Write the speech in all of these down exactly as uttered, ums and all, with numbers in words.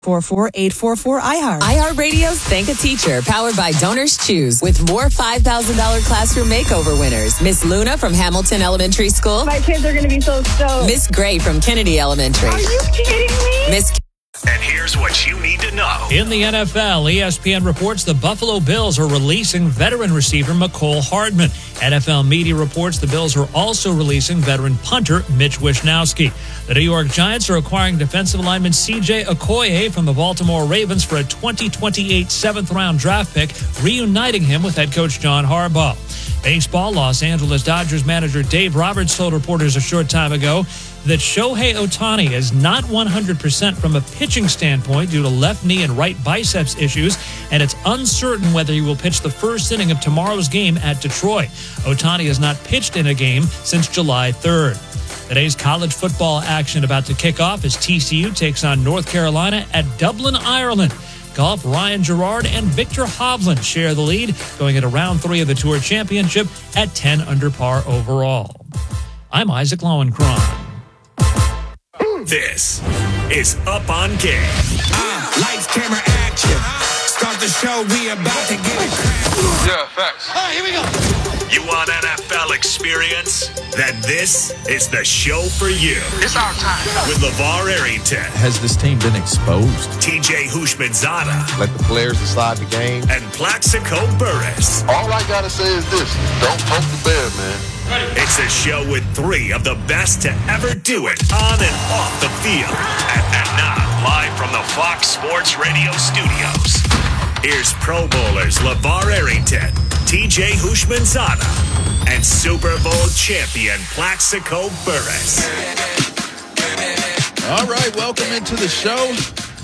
four four eight four four iHeart. iHeartRadio's Thank a Teacher, powered by Donors Choose, with more five thousand dollars classroom makeover winners. Miss Luna from Hamilton Elementary School. My kids are going to be so stoked. Miss Gray from Kennedy Elementary. Are you kidding me? Miss And here's what you need to know. In the N F L, E S P N reports the Buffalo Bills are releasing veteran receiver Mecole Hardman. N F L media reports the Bills are also releasing veteran punter Mitch Wishnowsky. The New York Giants are acquiring defensive lineman C J Okoye from the Baltimore Ravens for a twenty twenty-eight seventh-round draft pick, reuniting him with head coach John Harbaugh. Baseball, Los Angeles Dodgers manager Dave Roberts told reporters a short time ago that Shohei Ohtani is not one hundred percent from a pitching standpoint due to left knee and right biceps issues, and it's uncertain whether he will pitch the first inning of tomorrow's game at Detroit. Ohtani has not pitched in a game since July third. Today's college football action about to kick off as T C U takes on North Carolina at Dublin, Ireland. Golf, Ryan Gerard and Victor Hovland share the lead, going into round three of the Tour Championship at ten under par overall. I'm Isaac Lowenkron. This is Up on Game. Uh, lights, camera, action. Start the show, we about to get it cracking. Yeah, facts. All right, here we go. You want N F L experience? Then this is the show for you. It's our time. With LeVar Arrington. Has this team been exposed? T J Houshmandzadeh. Let the players decide the game. And Plaxico Burress. All I gotta say is this: don't poke the bear, man. It's a show with three of the best to ever do it on and off the field. And, and now, live from the Fox Sports Radio studios, here's Pro Bowlers LeVar Arrington, T J Houshmandzadeh, and Super Bowl champion Plaxico Burress. All right, welcome into the show.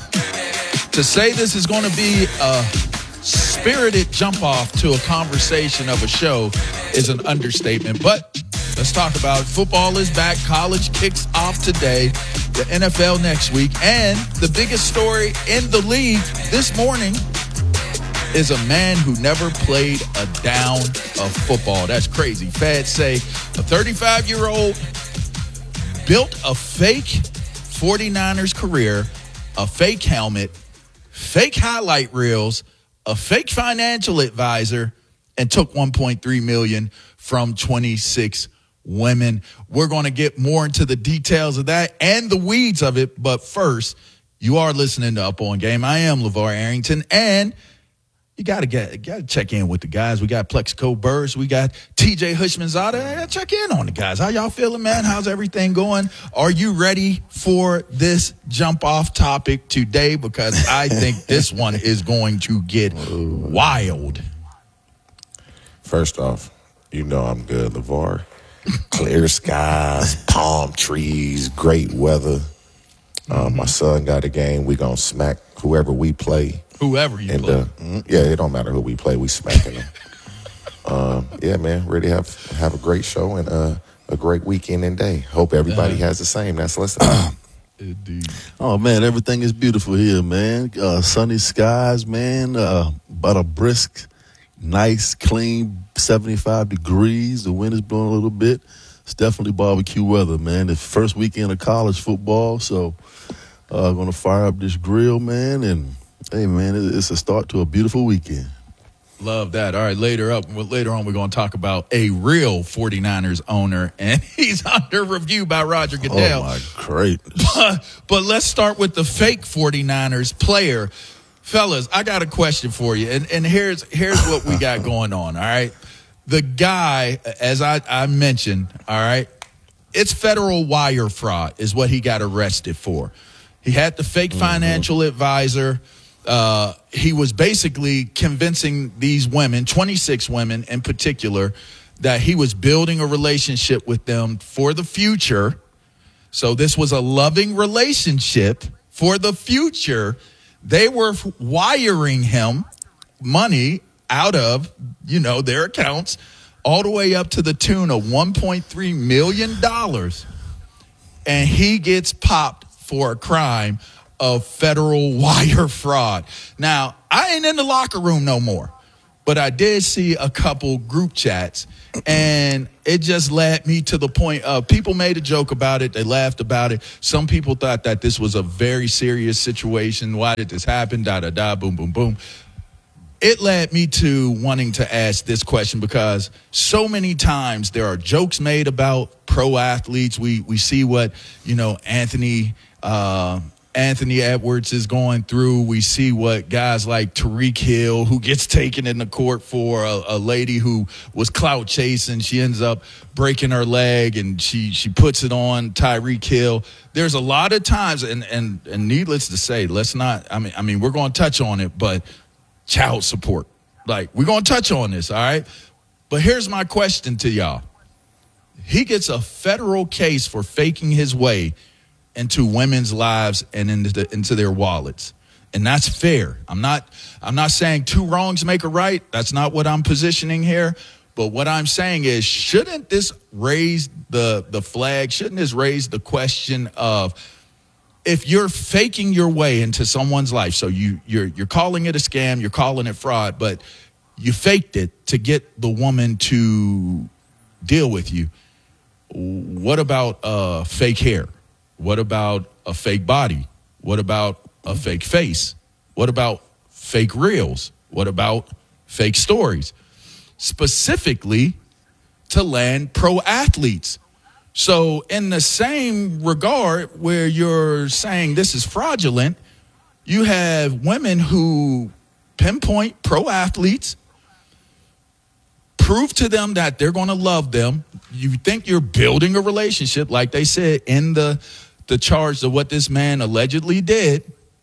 To say this is going to be a spirited jump off to a conversation of a show is an understatement, but let's talk about it. Football is back. College kicks off today, the N F L next week, and the biggest story in the league this morning is a man who never played a down of football. That's crazy. Feds say a thirty-five-year-old built a fake forty-niners career, a fake helmet, fake highlight reels, a fake financial advisor, and took one point three million dollars from twenty-six women. We're going to get more into the details of that and the weeds of it. But first, you are listening to Up On Game. I am LeVar Arrington, and you got to get got to check in with the guys. We got Plaxico Burress. We got T J Houshmandzadeh. Check in on the guys. How y'all feeling, man? How's everything going? Are you ready for this jump-off topic today? Because I think this one is going to get wild. First off, you know I'm good, LeVar. Clear skies, palm trees, great weather. Um, my son got a game. We going to smack whoever we play. Whoever you and, play. Uh, yeah, it don't matter who we play. We smacking them. um, yeah, man, ready to have, have a great show and uh, a great weekend and day. Hope everybody uh, has the same. That's listening. Indeed. Oh, man, everything is beautiful here, man. Uh, sunny skies, man. Uh, about a brisk, nice, clean seventy-five degrees. The wind is blowing a little bit. It's definitely barbecue weather, man. It's first weekend of college football, so uh, going to fire up this grill, man. And, hey, man, it's a start to a beautiful weekend. Love that. All right, later up, later on, we're going to talk about a real forty-niners owner, and he's under review by Roger Goodell. Oh, my great. But, but let's start with the fake forty-niners player. Fellas, I got a question for you, and, and here's here's what we got going on, all right? The guy, as I, I mentioned, all right, it's federal wire fraud is what he got arrested for. He had the fake mm-hmm. financial advisor. Uh, he was basically convincing these women, twenty-six women in particular, that he was building a relationship with them for the future. So this was a loving relationship for the future. They were wiring him money out of, you know, their accounts all the way up to the tune of one point three million dollars. And he gets popped for a crime of federal wire fraud. Now, I ain't in the locker room no more. but I did see a couple group chats, and it just led me to the point of people made a joke about it. They laughed about it. Some people thought that this was a very serious situation. Why did this happen? Da, da, da, boom, boom, boom. It led me to wanting to ask this question because so many times there are jokes made about pro athletes. We we see what, you know, Anthony uh, Anthony Edwards is going through. We see what guys like Tyreek Hill, who gets taken in the court for a, a lady who was clout chasing. She ends up breaking her leg, and she she puts it on Tyreek Hill. There's a lot of times, and and and needless to say, let's not. I mean, I mean, we're going to touch on it, but. Child support. Like, we're going to touch on this, all right? But here's my question to y'all. He gets a federal case for faking his way into women's lives and into, the, into their wallets. And that's fair. I'm not I'm not saying two wrongs make a right. That's not what I'm positioning here. But what I'm saying is, shouldn't this raise the, the flag? Shouldn't this raise the question of, if you're faking your way into someone's life, so you, you're you're calling it a scam, you're calling it fraud, but you faked it to get the woman to deal with you, what about uh, fake hair? What about a fake body? What about a fake face? What about fake reels? What about fake stories? Specifically to land pro athletes. So in the same regard where you're saying this is fraudulent, you have women who pinpoint pro athletes, prove to them that they're going to love them. You think you're building a relationship, like they said in the, the charge of what this man allegedly did.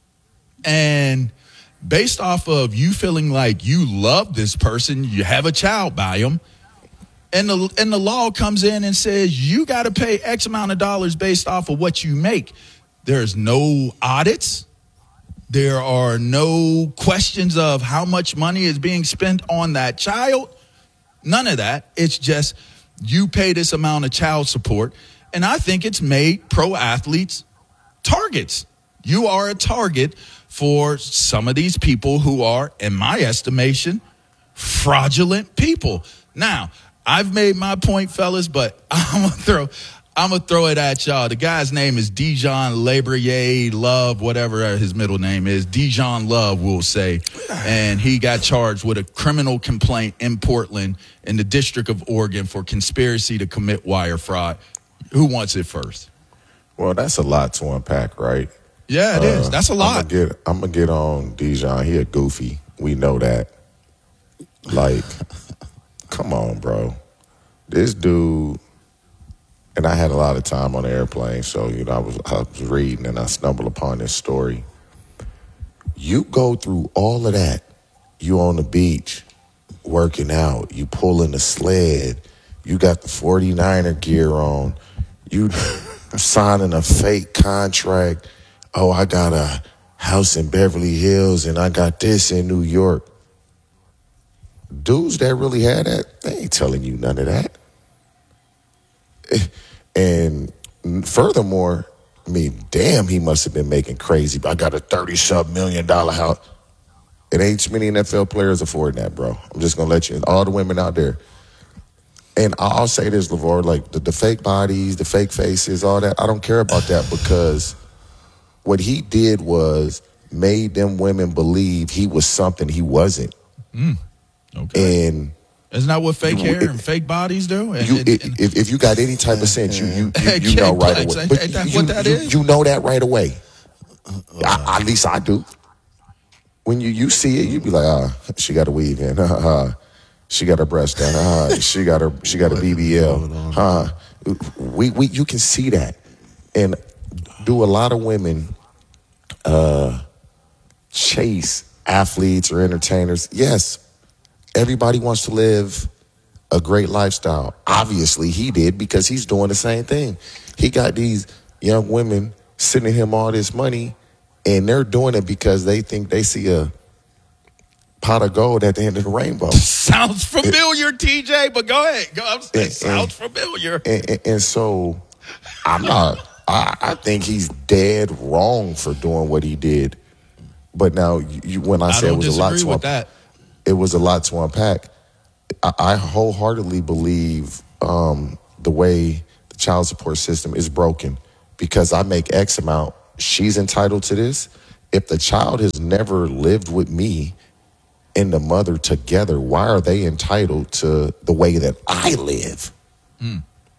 And based off of you feeling like you love this person, you have a child by them. And the and the law comes in and says you got to pay X amount of dollars based off of what you make. There's no audits. There are no questions of how much money is being spent on that child. None of that. It's just you pay this amount of child support. And I think it's made pro athletes targets. You are a target for some of these people who are, in my estimation, fraudulent people. Now, I've made my point, fellas, but I'm gonna throw, I'm gonna throw it at y'all. The guy's name is Dijon Labrier Love, whatever his middle name is. Dijon Love, we'll say, and he got charged with a criminal complaint in Portland, in the District of Oregon, for conspiracy to commit wire fraud. Who wants it first? Well, that's a lot to unpack, right? Yeah, it uh, is. That's a lot. I'm gonna get, I'm gonna get on Dijon. He a goofy. We know that. Like. Come on, bro. This dude, and I had a lot of time on the airplane, so, you know, I was, I was reading and I stumbled upon this story. You go through all of that. You on the beach, working out. You pulling the sled. You got the forty-niner gear on. You signing a fake contract. Oh, I got a house in Beverly Hills and I got this in New York. Dudes that really had that, they ain't telling you none of that. And furthermore, I mean, damn, he must have been making crazy. I got a thirty-something million dollar house. It ain't too many N F L players affording that, bro. I'm just going to let you, all the women out there. And I'll say this, LeVar, like the, the fake bodies, the fake faces, all that, I don't care about that because what he did was made them women believe he was something he wasn't. Mm. Okay. And isn't that what fake you, hair it, and fake bodies do? And, you, and, and, if, if you got any type of sense, you you, you, you know right away. Ain't, ain't that you, what that you, is? You know that right away. Uh, I, at least I do. When you, you see it, you be like, ah, she got a weave in. Uh, she got her breast down. Uh, she got her. She got a B B L. Uh, we we you can see that. And do a lot of women uh, chase athletes or entertainers? Yes. Everybody wants to live a great lifestyle. Obviously, he did because he's doing the same thing. He got these young women sending him all this money, and they're doing it because they think they see a pot of gold at the end of the rainbow. Sounds familiar, it, T J, but go ahead. Go, I'm saying, and, sounds and, familiar. And, and, and so I'm not, I, I think he's dead wrong for doing what he did. But now, you, when I, I say it was a lot to with that. it was a lot to unpack. I, I wholeheartedly believe um, the way the child support system is broken, because I make X amount, she's entitled to this. If the child has never lived with me and the mother together, why are they entitled to the way that I live? Mm.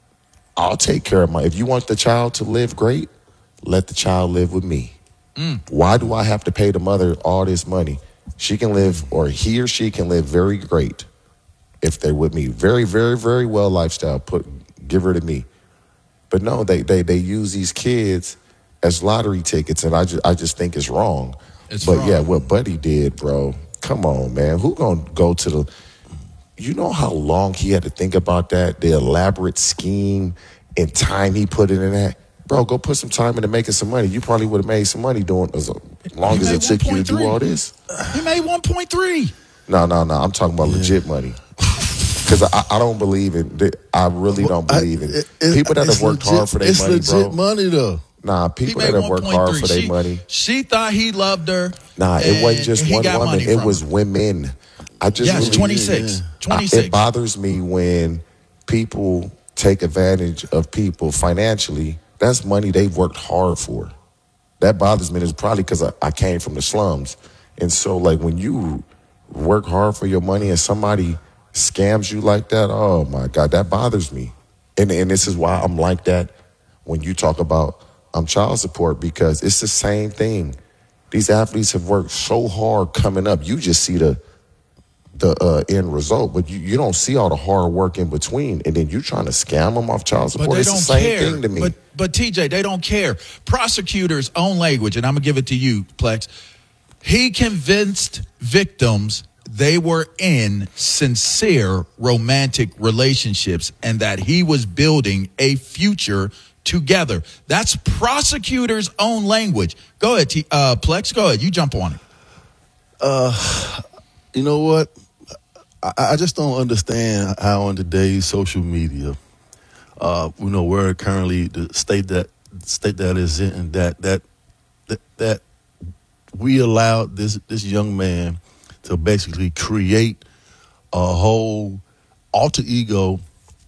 I'll take care of my, if you want the child to live great, let the child live with me. Mm. Why do I have to pay the mother all this money? She can live, or he or she can live very great if they're with me. Very, very, very well lifestyle. Put, give her to me. But no, they they they use these kids as lottery tickets, and I just I just think it's wrong. It's but wrong. yeah, what Buddy did, bro. Come on, man. Who gonna go to the? You know how long he had to think about that, the elaborate scheme and time he put it in that. Bro, go put some time into making some money. You probably would have made some money doing as long as it took you to do all this. He made one point three. No, no, no. I'm talking about yeah. legit money. Because I, I don't believe it. I really don't believe it. it, it people that have worked legit, hard for their it's money, legit bro. It's money, though. Nah, people that have worked hard for their she, money. She thought he loved her. Nah, it wasn't just one woman. It was her. women. I just yes, really, twenty-six. Yeah. twenty-six. I, it bothers me when people take advantage of people financially. That's money they've worked hard for. That bothers me. It's probably because I, I came from the slums. And so, like, when you work hard for your money and somebody scams you like that, oh, my God, that bothers me. And, and this is why I'm like that when you talk about um, child support, because it's the same thing. These athletes have worked so hard coming up. You just see the the uh, end result, but you, you don't see all the hard work in between, and then you trying to scam them off child support. But they it's don't the same care. thing to me. But, but T J, they don't care. Prosecutors' own language, and I'm going to give it to you, Plex. He convinced victims they were in sincere romantic relationships and that he was building a future together. That's prosecutors' own language. Go ahead, T- uh, Plex. Go ahead. You jump on it. Uh, you know what? I, I just don't understand how in today's social media, uh, you know, where currently the state that state that is in, that that that, that we allowed this this young man to basically create a whole alter ego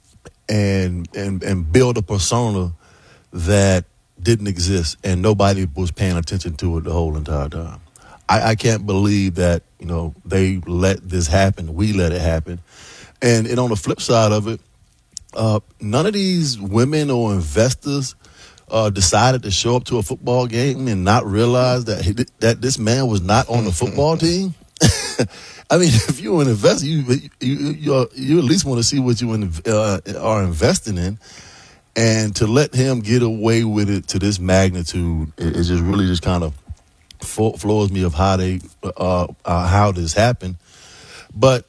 and and and build a persona that didn't exist, and nobody was paying attention to it the whole entire time. I, I can't believe that, you know, they let this happen. We let it happen. And, and on the flip side of it, uh, none of these women or investors uh, decided to show up to a football game and not realize that he, that this man was not on the football team. I mean, if you're an investor, you you you, you at least want to see what you uh, are investing in. And to let him get away with it to this magnitude is just really just kind of floors me of how they uh, uh, how this happened. But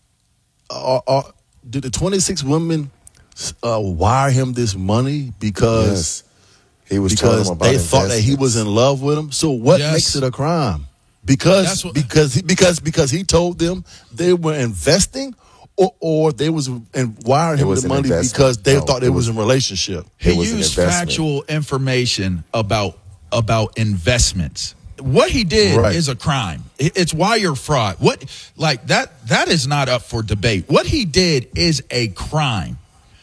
uh, uh, did the twenty-six women uh, wire him this money because yes. he was because about they thought that he was in love with them? So what yes. makes it a crime? Because what, because he, because because he told them they were investing, or, or they was and wiring him the money because they no, thought they was, was in a relationship. He used factual information about about investments. What he did right. is a crime. It's wire fraud. What like that that is not up for debate. What he did is a crime.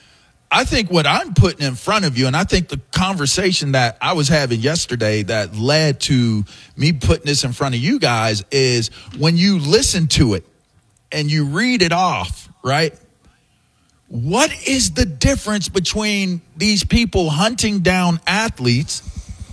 I think what I'm putting in front of you, and I think the conversation that I was having yesterday that led to me putting this in front of you guys is when you listen to it and you read it off, right? What is the difference between these people hunting down athletes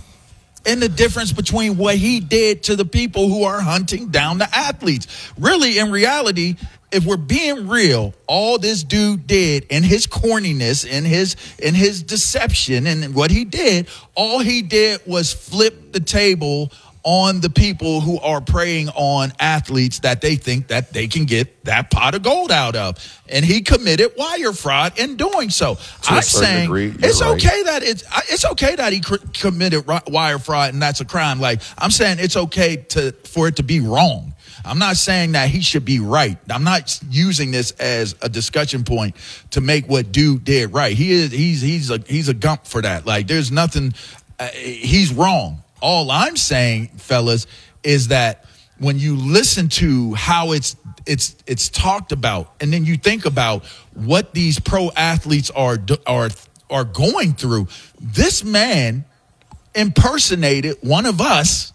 and the difference between what he did to the people who are hunting down the athletes? Really, in reality, if we're being real, all this dude did in his corniness, in his in his deception, and what he did, all he did was flip the table on the people who are preying on athletes that they think that they can get that pot of gold out of. And he committed wire fraud in doing so. To I'm saying degree, it's right. okay that it's it's okay that he cr- committed wire fraud and that's a crime. Like, I'm saying it's okay to for it to be wrong. I'm not saying that he should be right. I'm not using this as a discussion point to make what dude did right. He is he's he's a he's a gump for that. Like, there's nothing uh, he's wrong. All I'm saying, fellas, is that when you listen to how it's it's it's talked about, and then you think about what these pro athletes are are are going through, this man impersonated one of us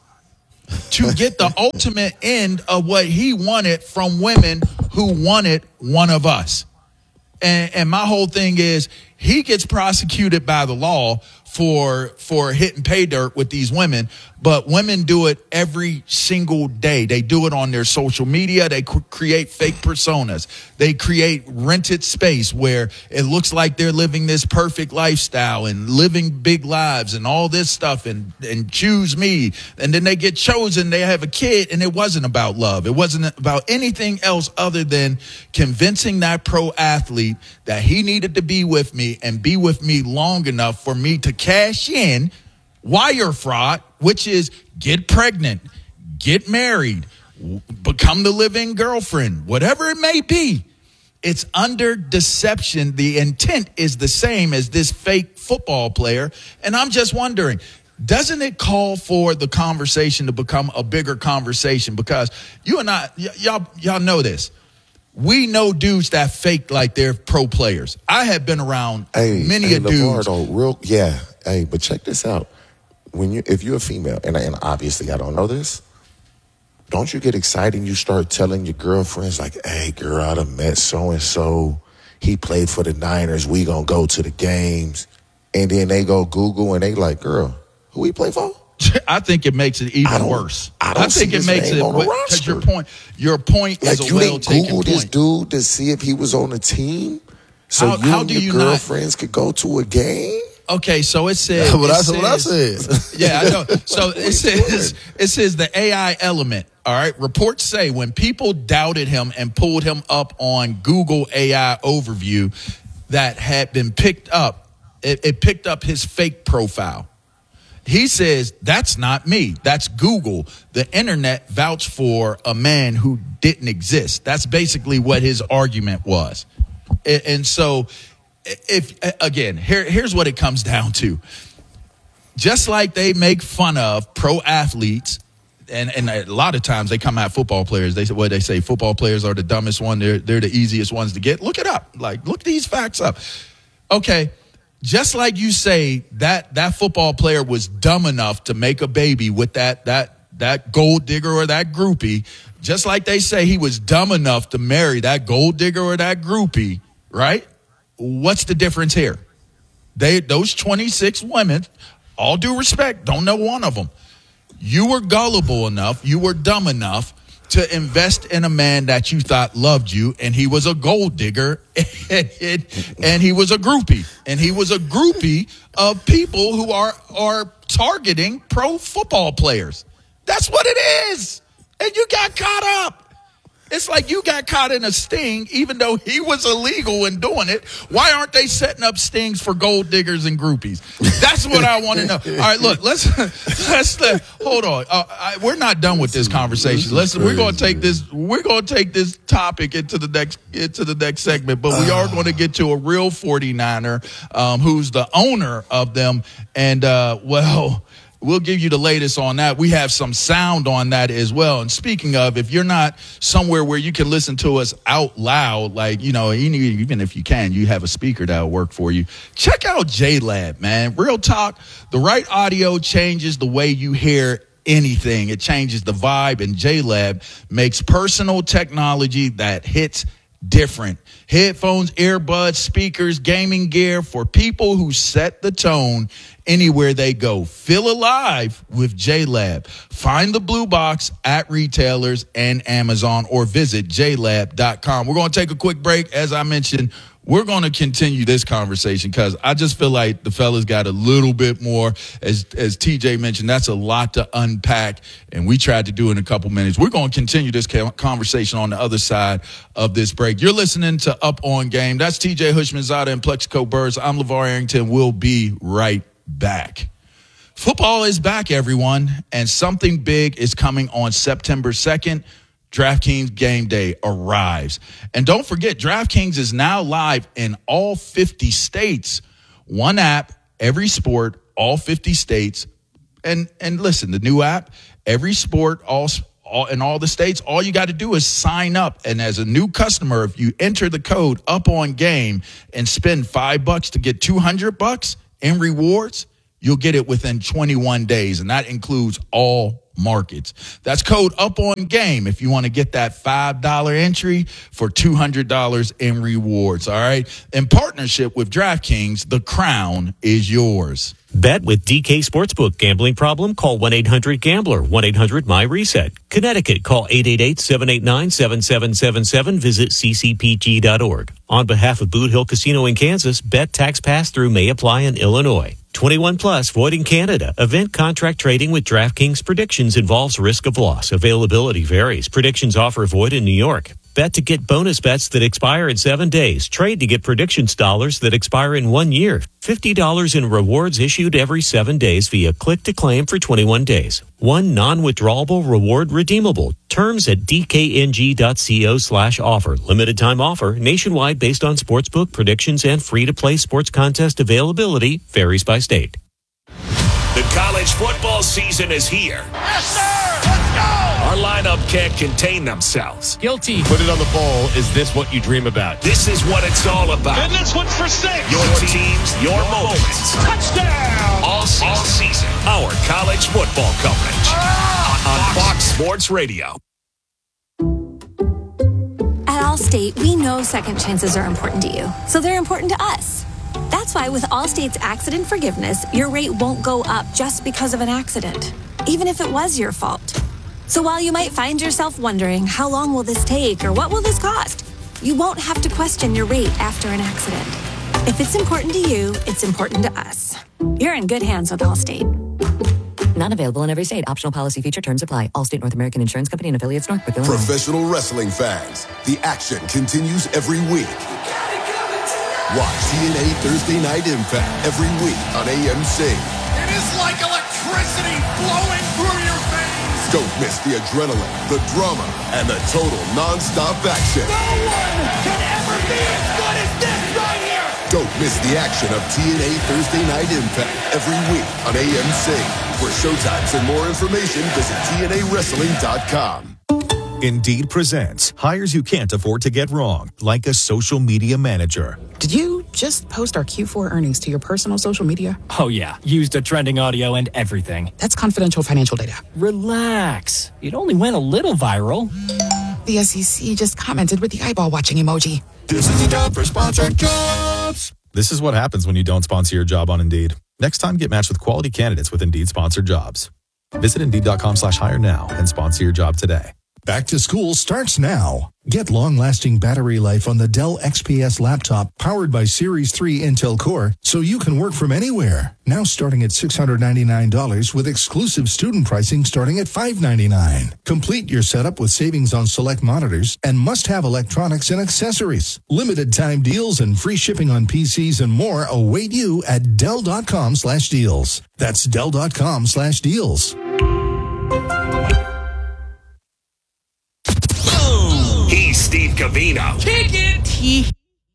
to get the ultimate end of what he wanted from women who wanted one of us. And, and my whole thing is, he gets prosecuted by the law for for hitting pay dirt with these women, but women do it every single day. They do it on their social media. They cr- create fake personas. They create rented space where it looks like they're living this perfect lifestyle and living big lives and all this stuff and, and choose me. And then they get chosen. They have a kid, and it wasn't about love. It wasn't about anything else other than convincing that pro athlete that he needed to be with me and be with me long enough for me to cash in wire fraud, which is get pregnant, get married, become the living girlfriend, whatever it may be. It's under deception. The intent is the same as this fake football player. And I'm just wondering, doesn't it call for the conversation to become a bigger conversation? Because you and I, y- y'all, y'all know this. We know dudes that fake like they're pro players. I have been around hey, many hey, a dudes. LeVar, real, yeah. Hey, but check this out. When you, if you're a female, and, and obviously I don't know this, don't you get excited and you start telling your girlfriends like, hey, girl, I done met so-and-so. He played for the Niners. We gonna go to the games. And then they go Google and they like, girl, who he play for? I think it makes it even worse. I, don't I think see it makes it because your point. Your point like is a you well didn't taken Google point. this dude to see if he was on the team, so How- you how and do your you not- girlfriends could go to a game. Okay, so it says. That's what, it I, what I says- said. Yeah, I know. So it says it says the A I element. All right. Reports say when people doubted him and pulled him up on Google A I overview that had been picked up, it, it picked up his fake profile. He says, that's not me. That's Google. The internet vouched for a man who didn't exist. That's basically what his argument was. And, and so, if again, here, here's what it comes down to. Just like they make fun of pro athletes, and, and a lot of times they come at football players. They say, what they say, football players are the dumbest one. They're, they're the easiest ones to get. Look it up. Like, look these facts up. Okay. Just like you say that that football player was dumb enough to make a baby with that that that gold digger or that groupie, just like they say he was dumb enough to marry that gold digger or that groupie, right? What's the difference here? They those twenty-six women, all due respect, don't know one of them. You were gullible enough, you were dumb enough to invest in a man that you thought loved you, and he was a gold digger, and, and, and he was a groupie, and he was a groupie of people who are are targeting pro football players. That's what it is, and you got caught up. It's like you got caught in a sting, even though he was illegal in doing it. Why aren't they setting up stings for gold diggers and groupies? That's what I want to know. All right, look, let's let's uh, hold on. Uh, I, we're not done with this conversation. Let's we're going to take this we're going to take this topic into the next into the next segment, but we are going to get to a real forty-niner um, who's the owner of them, and uh, well. We'll give you the latest on that. We have some sound on that as well. And speaking of, if you're not somewhere where you can listen to us out loud, like, you know, even if you can, you have a speaker that'll work for you. Check out J-Lab, man. Real talk. The right audio changes the way you hear anything. It changes the vibe, and J-Lab makes personal technology that hits different. Headphones, earbuds, speakers, gaming gear for people who set the tone anywhere they go. Feel alive with J-Lab. Find the blue box at retailers and Amazon, or visit j lab dot com. We're going to take a quick break. As I mentioned, we're going to continue this conversation because I just feel like the fellas got a little bit more. As as T J mentioned, that's a lot to unpack, and we tried to do it in a couple minutes. We're going to continue this conversation on the other side of this break. You're listening to Up On Game. That's T J Hushmanzada and Plexico Burrs. I'm LeVar Arrington. We'll be right back. Football is back, everyone, and something big is coming on September second. DraftKings Game Day arrives. And don't forget, DraftKings is now live in all fifty states. One app, every sport, all fifty states. And and listen, the new app, every sport, all all, in all the states. All you got to do is sign up. And as a new customer, if you enter the code Up On Game and spend five bucks to get two hundred bucks in rewards, you'll get it within twenty-one days. And that includes all markets. That's code Up On Game if you want to get that five dollar entry for two hundred dollars in rewards. All right. In partnership with DraftKings, the crown is yours. Bet with D K Sportsbook. Gambling problem? Call one eight hundred gambler, one eight hundred M Y reset. Connecticut, call eight eight eight, seven eight nine, seven seven seven seven. Visit c c p g dot org. On behalf of Boot Hill Casino in Kansas, bet tax pass-through may apply in Illinois. twenty-one plus, void in Canada. Event contract trading with DraftKings predictions involves risk of loss. Availability varies. Predictions offer void in New York. Bet to get bonus bets that expire in seven days. Trade to get predictions dollars that expire in one year. fifty dollars in rewards issued every seven days via click to claim for twenty-one days. One non-withdrawable reward redeemable. Terms at dkng.co slash offer. Limited time offer. Nationwide based on sportsbook predictions and free-to-play sports contest availability. Varies by state. The college football season is here. Yes, sir! Let's go! Our lineup can't contain themselves. Guilty. Put it on the bowl. Is this what you dream about? This is what it's all about. And this one's for six. Your teams, your, your moments. Touchdown! All season. All season. Our college football coverage ah, on, on Fox Sports Radio. At Allstate, we know second chances are important to you, so they're important to us. That's why with Allstate's accident forgiveness, your rate won't go up just because of an accident, even if it was your fault. So while you might find yourself wondering, how long will this take or what will this cost? You won't have to question your rate after an accident. If it's important to you, it's important to us. You're in good hands with Allstate. Not available in every state. Optional policy feature terms apply. Allstate North American Insurance Company and affiliates, Northbrook, Illinois. Professional wrestling fans, the action continues every week. Watch T N A Thursday Night Impact every week on A M C. It is like electricity flowing through your veins. Don't miss the adrenaline, the drama, and the total non-stop action. No one can ever be as good as this right here. Don't miss the action of T N A Thursday Night Impact every week on A M C. For showtimes and more information, visit T N A wrestling dot com. Indeed presents hires you can't afford to get wrong, like a social media manager. Did you just post our Q four earnings to your personal social media? Oh, yeah. Used a trending audio and everything. That's confidential financial data. Relax. It only went a little viral. The S E C just commented with the eyeball watching emoji. This is the job for sponsored jobs. This is what happens when you don't sponsor your job on Indeed. Next time, get matched with quality candidates with Indeed sponsored jobs. Visit Indeed.com slash hire now and sponsor your job today. Back to school starts now. Get long-lasting battery life on the Dell X P S laptop powered by Series three Intel Core so you can work from anywhere. Now starting at six hundred ninety-nine dollars with exclusive student pricing starting at five hundred ninety-nine dollars. Complete your setup with savings on select monitors and must-have electronics and accessories. Limited time deals and free shipping on P Cs and more await you at Dell.com slash deals. That's Dell.com slash deals. He's Steve Covino. Kick it! He-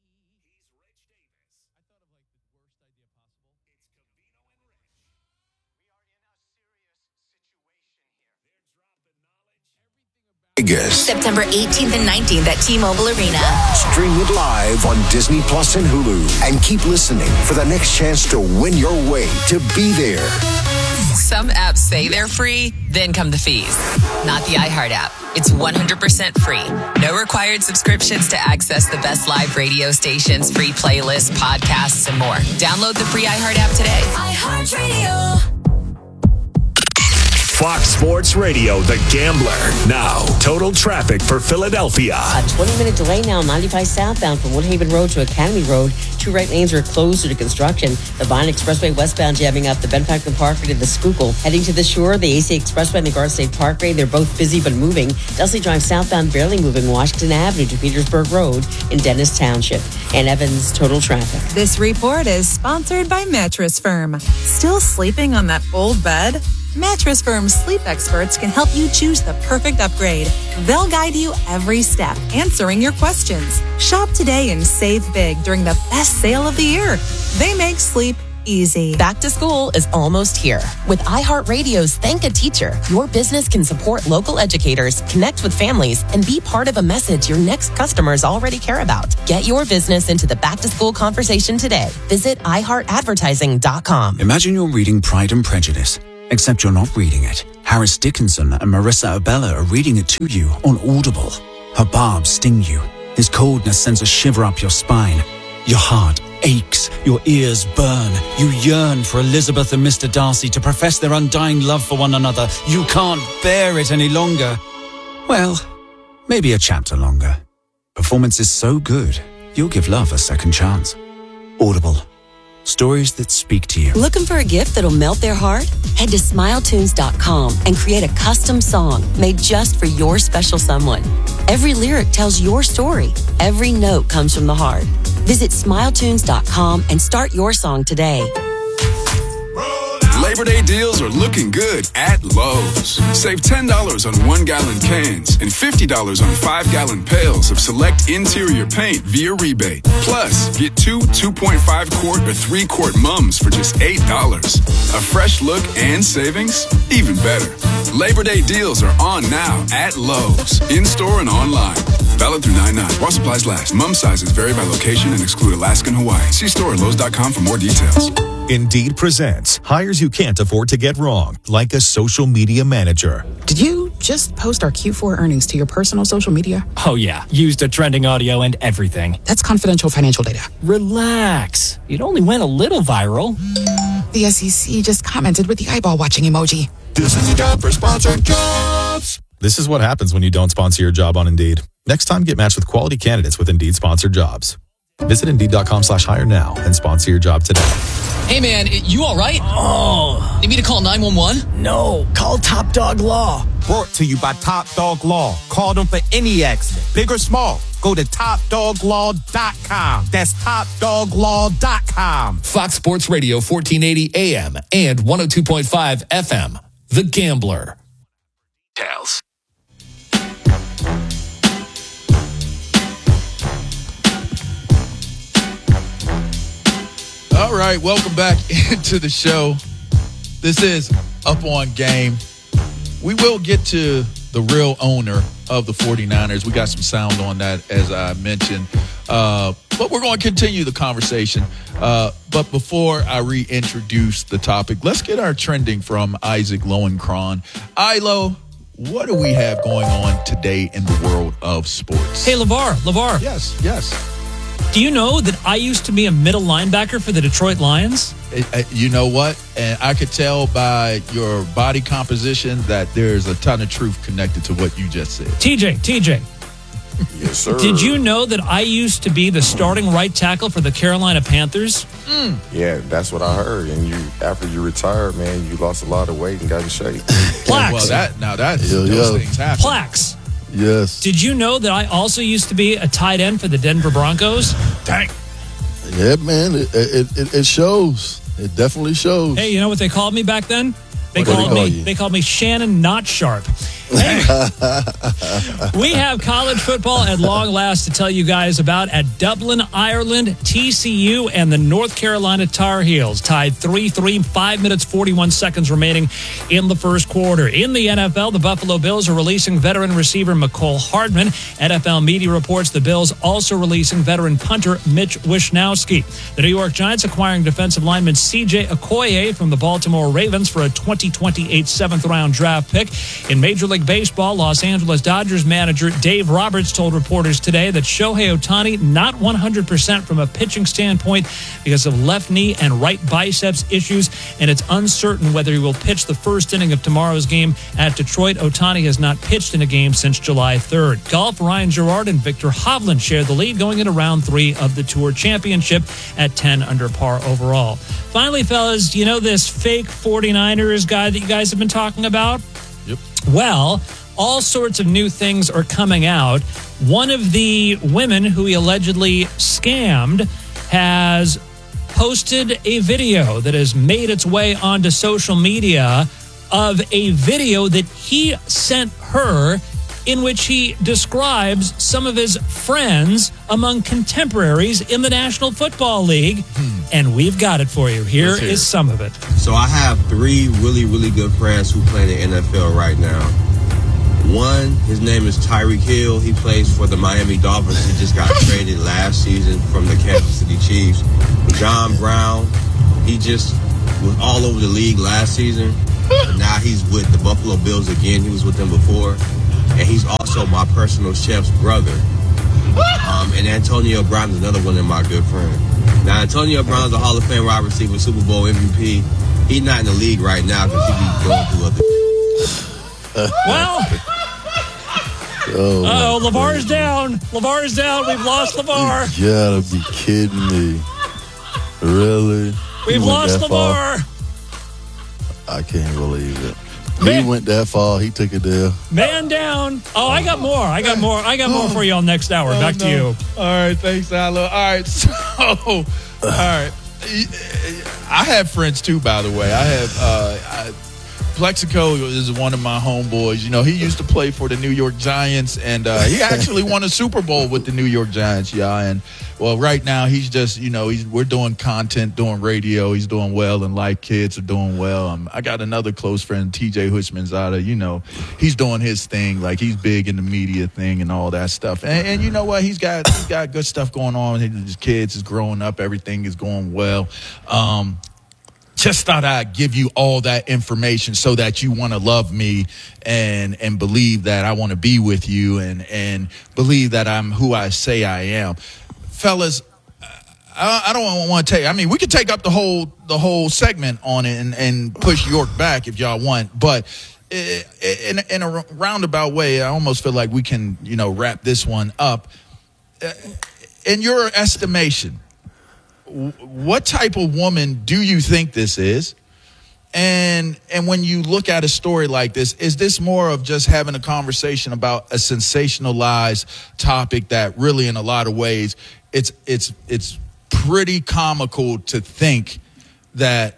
Vegas. September eighteenth and nineteenth at T-Mobile Arena. Stream it live on Disney Plus and Hulu. And keep listening for the next chance to win your way to be there. Some apps say they're free, then come the fees. Not the iHeart app. It's one hundred percent free. No required subscriptions to access the best live radio stations, free playlists, podcasts, and more. Download the free iHeart app today. iHeartRadio. Fox Sports Radio, The Gambler. Now, total traffic for Philadelphia. A twenty-minute delay now, ninety-five southbound from Woodhaven Road to Academy Road. Two right lanes are closed due to construction. The Vine Expressway westbound jamming up the Ben Franklin Parkway to the Schuylkill. Heading to the shore, the A C Expressway and the Garth State Parkway. They're both busy but moving. Dudley Drive southbound barely moving Washington Avenue to Petersburg Road in Dennis Township. And Evans, total traffic. This report is sponsored by Mattress Firm. Still sleeping on that old bed? Mattress Firm's sleep experts can help you choose the perfect upgrade. They'll guide you every step, answering your questions. Shop today and save big during the best sale of the year. They make sleep easy. Back to school is almost here. With iHeartRadio's Thank a Teacher, your business can support local educators, connect with families, and be part of a message your next customers already care about. Get your business into the back-to-school conversation today. Visit i heart advertising dot com. Imagine you're reading Pride and Prejudice, except you're not reading it. Harris Dickinson and Marissa Abella are reading it to you on Audible. Her barbs sting you. His coldness sends a shiver up your spine. Your heart aches, your ears burn. You yearn for Elizabeth and Mister Darcy to profess their undying love for one another. You can't bear it any longer. Well, maybe a chapter longer. Performance is so good, you'll give love a second chance. Audible. Stories that speak to you. Looking for a gift that'll melt their heart? Head to smile tunes dot com and create a custom song made just for your special someone. Every lyric tells your story. Every note comes from the heart. Visit smile tunes dot com and start your song today. Labor Day deals are looking good at Lowe's. Save ten dollars on one-gallon cans and fifty dollars on five-gallon pails of select interior paint via rebate. Plus, get two two point five quart or three quart mums for just eight dollars. A fresh look and savings? Even better. Labor Day deals are on now at Lowe's, in-store and online. Valid through nine nine. While supplies last. Mum sizes vary by location and exclude Alaska and Hawaii. See store at Lowe's dot com for more details. Indeed presents hires you can't afford to get wrong, like a social media manager. Did you just post our Q four earnings to your personal social media? Oh, yeah. Used a trending audio and everything. That's confidential financial data. Relax. It only went a little viral. The S E C just commented with the eyeball watching emoji. This is the job for sponsored jobs. This is what happens when you don't sponsor your job on Indeed. Next time, get matched with quality candidates with Indeed sponsored jobs. Visit Indeed dot com slash hire now and sponsor your job today. Hey, man, you all right? Oh. Need me to call nine one one? No, call Top Dog Law. Brought to you by Top Dog Law. Call them for any accident, big or small. Go to top dog law dot com. That's top dog law dot com. Fox Sports Radio, fourteen eighty A M and one oh two point five F M. The Gambler. Tales. All right, welcome back into the show. This is Up On Game. We will get to the real owner of the 49ers. We got some sound on that, as I mentioned. Uh, but we're going to continue the conversation. Uh, but before I reintroduce the topic, let's get our trending from Isaac Lowenkron. Ilo, what do we have going on today in the world of sports? Hey, LeVar, LeVar. Yes, yes. Do you know that I used to be a middle linebacker for the Detroit Lions? You know what? And I could tell by your body composition that there's a ton of truth connected to what you just said. T J, T J. Yes, sir. Did you know that I used to be the starting right tackle for the Carolina Panthers? Mm. Yeah, that's what I heard. And you, after you retired, man, you lost a lot of weight and got in shape. Plaques. Well, that now that Yo, those yo. things happen. Plaques. Yes. Did you know that I also used to be a tight end for the Denver Broncos? Dang. Yeah, man. It, it, it, it shows. It definitely shows. Hey, you know what they called me back then? They What do they called call me. you? They called me Shannon Not Sharp. Anyway, we have college football at long last to tell you guys about at Dublin, Ireland. T C U and the North Carolina Tar Heels tied three three, five minutes, forty-one seconds remaining in the first quarter. In the N F L, the Buffalo Bills are releasing veteran receiver Mecole Hardman. N F L media reports the Bills also releasing veteran punter Mitch Wishnowsky. The New York Giants acquiring defensive lineman C J Okoye from the Baltimore Ravens for a twenty twenty-eight seventh round draft pick. In Major League Baseball, Los Angeles Dodgers manager Dave Roberts told reporters today that Shohei Ohtani not one hundred percent from a pitching standpoint because of left knee and right biceps issues, and it's uncertain whether he will pitch the first inning of tomorrow's game at Detroit. Ohtani has not pitched in a game since July third. Golf, Ryan Gerard and Victor Hovland share the lead going into round three of the Tour Championship at ten under par overall. Finally, fellas, do you know this fake 49ers guy that you guys have been talking about? Yep. Well, all sorts of new things are coming out. One of the women who he allegedly scammed has posted a video that has made its way onto social media of a video that he sent her in which he describes some of his friends among contemporaries in the National Football League. Hmm. And we've got it for you. Here Let's hear is it. some of it. So I have three really, really good friends who play in the N F L right now. One, his name is Tyreek Hill. He plays for the Miami Dolphins. He just got traded last season from the Kansas City Chiefs. John Brown, he just was all over the league last season. But now he's with the Buffalo Bills again. He was with them before. And he's also my personal chef's brother. Um, and Antonio Brown is another one of my good friends. Now, Antonio Brown's a Hall of Fame wide receiver, Super Bowl M V P. He's not in the league right now because he be going through other... Well... Oh, oh LeVar's down. LeVar's down. We've lost LeVar. You gotta be kidding me. Really? We've lost LeVar. I can't believe it. Man. He went that far. He took it there. Man down. Oh, I got more. I got more. I got more for y'all next hour. Oh, Back no. to you. All right. Thanks, Allo. All right. So, all right. I have friends, too, by the way. I have uh, I, Plexico is one of my homeboys. You know, he used to play for the New York Giants, and uh, he actually won a Super Bowl with the New York Giants, yeah. And, well, right now he's just, you know, he's we're doing content, doing radio. He's doing well, and like kids are doing well. Um, I got another close friend, T J Hushmanzada. You know, he's doing his thing. Like, he's big in the media thing and all that stuff. And, and you know what? He's got he's got good stuff going on. His kids is growing up. Everything is going well. Um Just thought I'd give you all that information so that you want to love me and and believe that I want to be with you and, and believe that I'm who I say I am. Fellas, I, I don't want to take, I mean, we could take up the whole the whole segment on it and, and push York back if y'all want, but in, in a roundabout way, I almost feel like we can, you know, wrap this one up. In your estimation, what type of woman do you think this is? And and when you look at a story like this, is this more of just having a conversation about a sensationalized topic that really in a lot of ways it's it's it's pretty comical to think that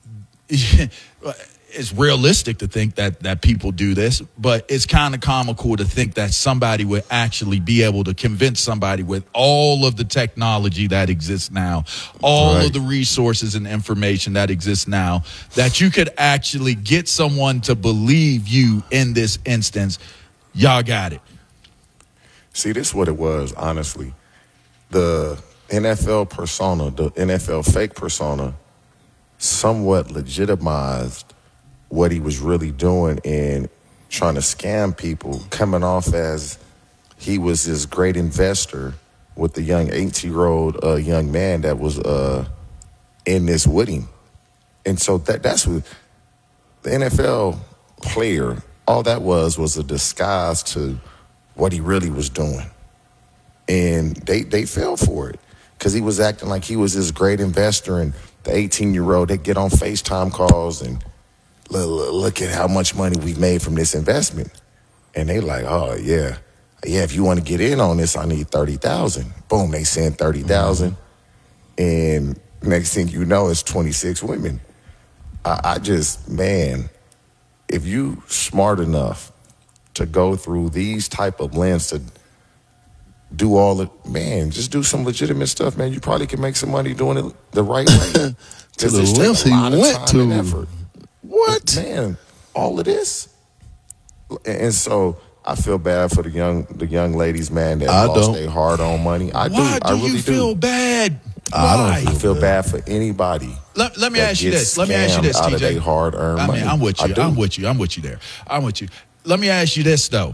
it's realistic to think that that people do this, but it's kind of comical to think that somebody would actually be able to convince somebody with all of the technology that exists now, all right. of the resources and information that exists now, that you could actually get someone to believe you in this instance. Y'all got it. See, this is what it was, honestly. The N F L persona, the N F L fake persona, somewhat legitimized what he was really doing in trying to scam people, coming off as he was this great investor with the young eighteen-year-old uh, young man that was uh, in this with him. And so that that's what the N F L player, all that was was a disguise to what he really was doing. And they, they fell for it because he was acting like he was this great investor, and the eighteen-year-old, they get on FaceTime calls and look at how much money we've made from this investment. And they like, oh, yeah. Yeah, if you want to get in on this, I need thirty thousand. Boom, they send thirty thousand. Mm-hmm. And next thing you know, it's twenty-six women. I, I just, man, if you smart enough to go through these type of lens to do all it, man, just do some legitimate stuff, man. You probably can make some money doing it the right way. To the lengths he went to. What? Man, all of this. And so I feel bad for the young the young ladies, man, that I lost don't. their hard-earned money. I Why do. I do really you feel do. bad? I Why? don't. I feel bad for anybody. Let, let me that ask you gets this. Let me ask you this, scammed out T of J. their hard-earned I money. mean, I'm with I you. do. I'm with you. I'm with you there. I'm with you. Let me ask you this though.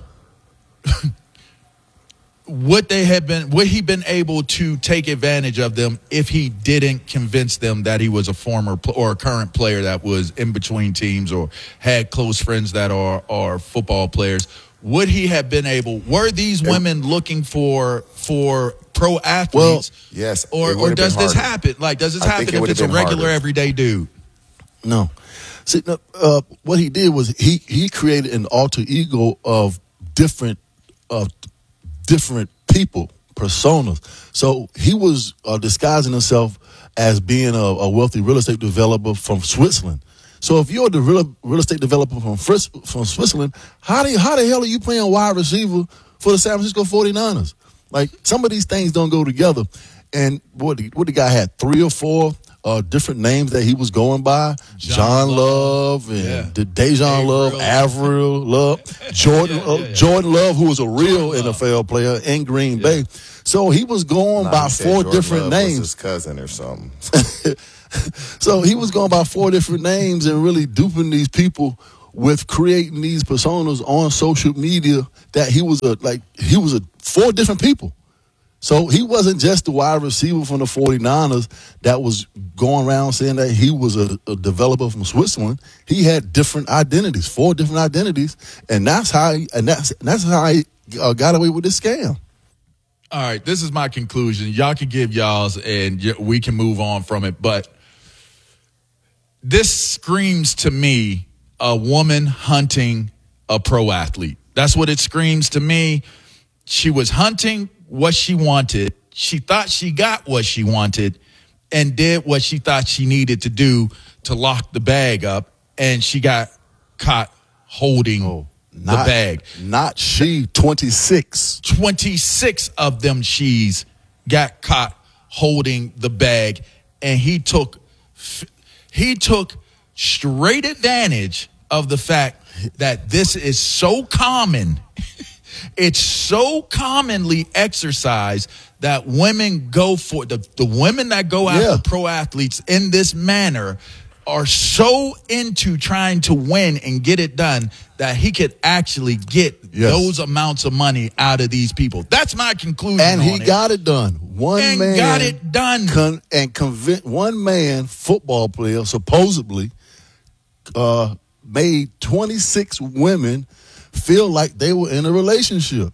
Would they have been, would he been able to take advantage of them if he didn't convince them that he was a former pl- or a current player that was in between teams or had close friends that are, are football players? Would he have been able, were these women looking for, for pro athletes? Well, yes. Or, it or would've does been this harder. happen? Like, does this I think happen it if would've it's a been regular harder. everyday dude? No. See, no, uh, what he did was he, he created an alter ego of different of different people, personas. So he was uh, disguising himself as being a, a wealthy real estate developer from Switzerland. So if you're the real real estate developer from Fris- from Switzerland, how do you, how the hell are you playing wide receiver for the San Francisco forty-niners? Like, some of these things don't go together. And what the, what the guy had three or four uh, different names that he was going by: John, John Love, and yeah. the Dejan Love, Avril Love, Jordan yeah, yeah, yeah. Uh, Jordan Love, who was a real Jordan N F L Love. player in Green yeah. Bay. So he was going nah, by four Jordan different Love names. Was his cousin or something. So he was going by four different names and really duping these people with creating these personas on social media that he was a like he was a four different people. So he wasn't just the wide receiver from the forty-niners that was going around saying that he was a, a developer from Switzerland. He had different identities, four different identities, and that's how he, and that's that's how he uh, got away with this scam. All right, this is my conclusion. Y'all can give y'all's, and we can move on from it. But this screams to me a woman hunting a pro athlete. That's what it screams to me. She was hunting what she wanted. She thought she got what she wanted and did what she thought she needed to do to lock the bag up, and she got caught holding oh, not, the bag. Not she, twenty-six. twenty-six of them she's got caught holding the bag, and he took he took straight advantage of the fact that this is so common. It's so commonly exercised that women go for the, the women that go after yeah. pro athletes in this manner are so into trying to win and get it done that he could actually get yes. those amounts of money out of these people. That's my conclusion. And he it. got it done. One and man got it done. Con- and convinced one man football player supposedly uh, made twenty-six women feel like they were in a relationship.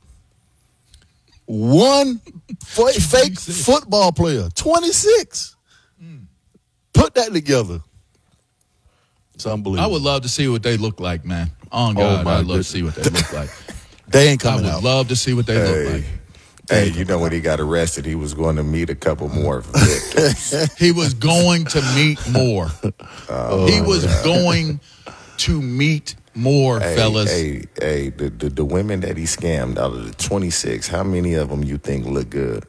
One f- fake football player, twenty-six. Mm. Put that together. It's unbelievable. I would love to see what they look like, man. On God, oh I'd love goodness. to see what they look like. They ain't coming out. I would out. love to see what they hey. look like. Hey, you know when he got arrested, he was going to meet a couple more victims. He was going to meet more. Oh, he was God. going to meet more, hey, fellas. Hey, hey, the, the the women that he scammed, out of the twenty-six, how many of them you think look good?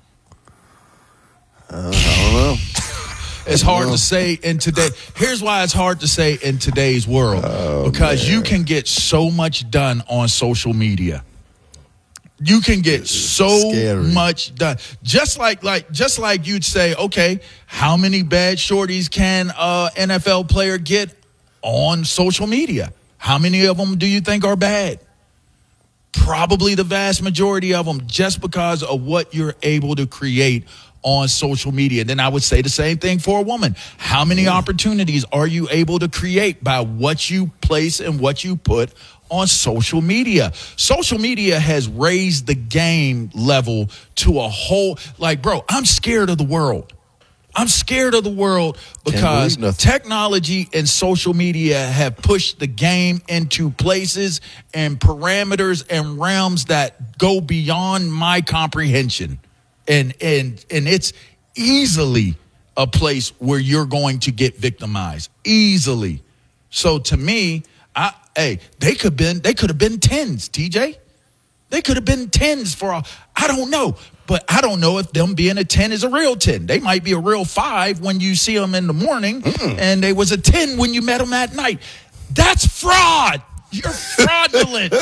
Uh, I don't know. It's hard to say in today. Here's why it's hard to say in today's world. Oh, because man. you can get so much done on social media. You can get so Scary. much done. Just like like just like you'd say, okay, how many bad shorties can a N F L player get on social media? How many of them do you think are bad? Probably the vast majority of them, just because of what you're able to create on social media. Then I would say the same thing for a woman. How many mm. opportunities are you able to create by what you place and what you put on social media? Social media has raised the game level to a whole, like, bro, I'm scared of the world. I'm scared of the world because technology and social media have pushed the game into places and parameters and realms that go beyond my comprehension. And and and it's easily a place where you're going to get victimized. Easily. So to me, I hey, they could been they could have been tens, T J. They could have been tens for a, I don't know. But I don't know if them being a ten is a real ten. They might be a real five when you see them in the morning, mm. and they was a ten when you met them at night. That's fraud. You're fraudulent.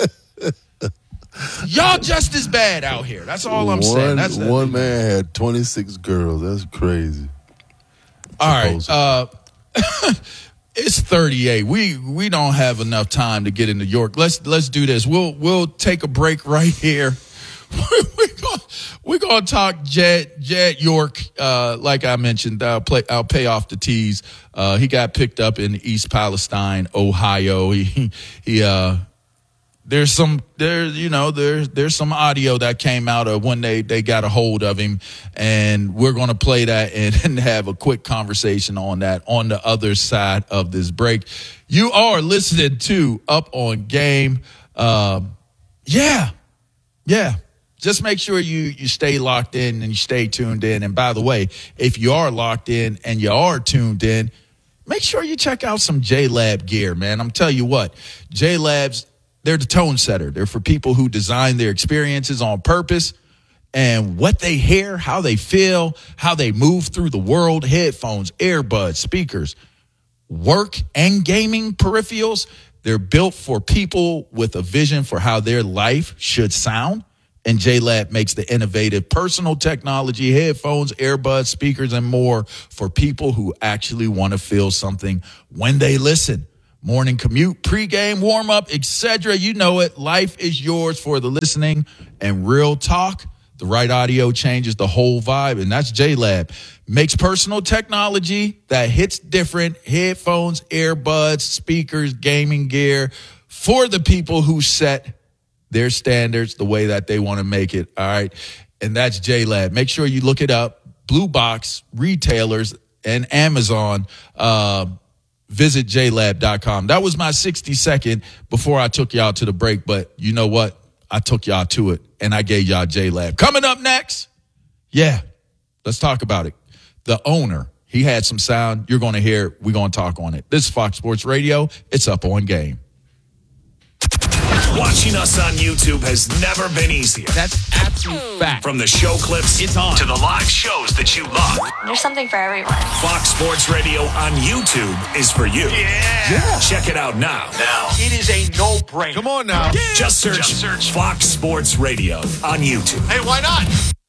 Y'all just as bad out here. That's all I'm one, saying. That's one man had twenty-six girls. That's crazy. All right. Uh, it's thirty-eight. We we don't have enough time to get into York. Let's let's do this. We'll we'll take a break right here. we're gonna we're gonna talk Jed Jed York. Uh, like I mentioned, I'll play. I'll pay off the tease. Uh, he got picked up in East Palestine, Ohio. He he. Uh, there's some there. You know there's there's some audio that came out of when they they got a hold of him, and we're gonna play that and, and have a quick conversation on that on the other side of this break. You are listening to Up on Game. Um, yeah, yeah. Just make sure you, you stay locked in and you stay tuned in. And by the way, if you are locked in and you are tuned in, make sure you check out some J-Lab gear, man. I'm telling you what, J-Labs, they're the tone setter. They're for people who design their experiences on purpose. And what they hear, how they feel, how they move through the world, headphones, earbuds, speakers, work and gaming peripherals, they're built for people with a vision for how their life should sound. And J-Lab makes the innovative personal technology, headphones, earbuds, speakers, and more for people who actually want to feel something when they listen. Morning commute, pregame, warm-up, et cetera. You know it. Life is yours for the listening and real talk. The right audio changes the whole vibe, and that's J-Lab. Makes personal technology that hits different, headphones, earbuds, speakers, gaming gear for the people who set their standards the way that they want to make it, all right? And that's J-Lab. Make sure you look it up. Blue Box, retailers, and Amazon. Uh, visit j lab dot com. That was my sixty second before I took y'all to the break, but you know what? I took y'all to it, and I gave y'all J-Lab. Coming up next, yeah, let's talk about it. The owner, he had some sound. You're going to hear it. We're going to talk on it. This is Fox Sports Radio. It's Up On Game. Watching us on YouTube has never been easier. That's absolute fact. From the show clips it's on. to the live shows that you love. There's something for everyone. Fox Sports Radio on YouTube is for you. Yeah. yeah. Check it out now. Now. It is a no-brainer. Come on now. Yeah. Just search, Just search Fox Sports Radio on YouTube. Hey, why not?